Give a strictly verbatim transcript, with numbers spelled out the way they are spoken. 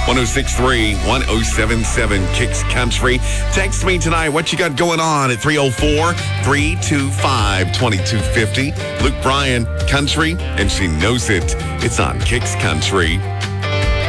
oh six three, one oh seven seven, Kicks Country. Text me tonight what you got going on at three oh four, three two five, two two five oh. Luke Bryan, Country, and she knows it. It's on Kicks Country.